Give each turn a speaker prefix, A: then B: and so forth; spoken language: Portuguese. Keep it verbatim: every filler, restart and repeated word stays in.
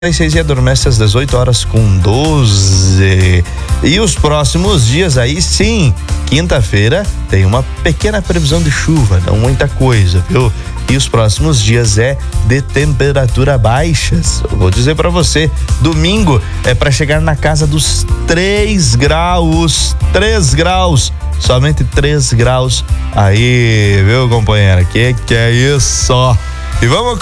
A: e seis e adormece às dezoito horas com doze. E os próximos dias aí sim, quinta-feira tem uma pequena previsão de chuva, não muita coisa, viu? E os próximos dias é de temperatura baixas. Eu vou dizer pra você, domingo é pra chegar na casa dos três graus, três graus, somente três graus aí, viu, companheira? Que que é isso? E vamos